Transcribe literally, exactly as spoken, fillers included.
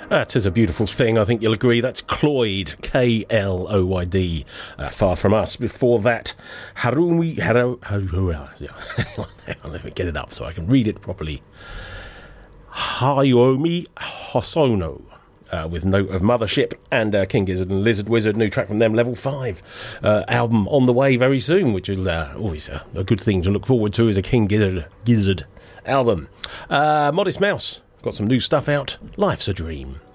That is a beautiful thing, I think you'll agree. That's Cloyd, K L O Y D, uh, Far From Us. Before that, Harumi... Haru, Haru, yeah. Let me get it up so I can read it properly. Hayomi Hosono, uh, with Note of Mothership, and uh, King Gizzard and Lizard Wizard, new track from them, Level five. Uh, album on the way very soon, which is uh, always a, a good thing to look forward to, is a King Gizzard, Gizzard album. Uh, Modest Mouse got some new stuff out. Life's a Dream.